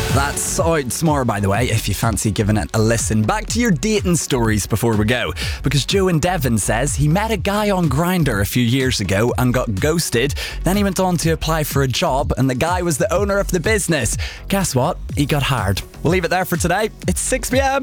That's out tomorrow, by the way, if you fancy giving it a listen. Back to your dating stories before we go, because Joe in Devon says he met a guy on Grindr a few years ago and got ghosted. Then he went on to apply for a job and the guy was the owner of the business. Guess what? He got hired. We'll leave it there for today. It's 6 p.m.